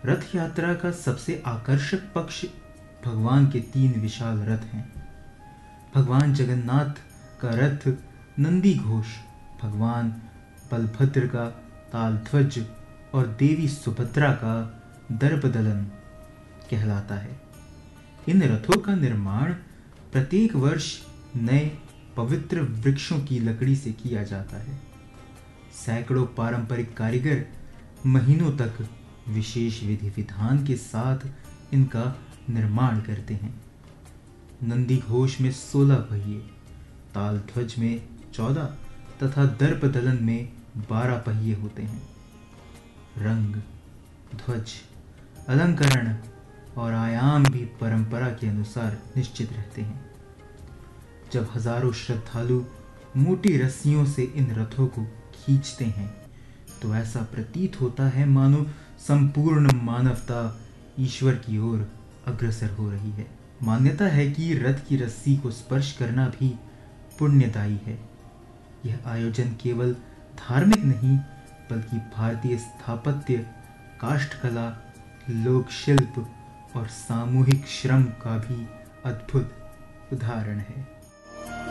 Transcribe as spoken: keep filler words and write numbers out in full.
रथ यात्रा का सबसे आकर्षक पक्ष भगवान के तीन विशाल रथ हैं। भगवान जगन्नाथ का रथ नंदी घोष, भगवान बलभद्र का तालध्वज और देवी सुभद्रा का दर्पदलन कहलाता है। इन रथों का निर्माण प्रत्येक वर्ष नए पवित्र वृक्षों की लकड़ी से किया जाता है। सैकड़ों पारंपरिक कारीगर महीनों तक विशेष विधि विधान के साथ इनका निर्माण करते हैं। नंदी घोष में सोलह पहिए, तालध्वज में चौदह तथा दर्पदलन में बारह पहिए होते हैं। रंग, ध्वज, अलंकरण और आयाम भी परंपरा के अनुसार निश्चित रहते हैं। जब हजारों श्रद्धालु मोटी रस्सियों से इन रथों को खींचते हैं तो ऐसा प्रतीत होता है मानो संपूर्ण मानवता ईश्वर की ओर अग्रसर हो रही है। मान्यता है कि रथ की रस्सी को स्पर्श करना भी पुण्यदायी है। यह आयोजन केवल धार्मिक नहीं बल्कि भारतीय स्थापत्य, काष्ठकला, लोक शिल्प और सामूहिक श्रम का भी अद्भुत उदाहरण है।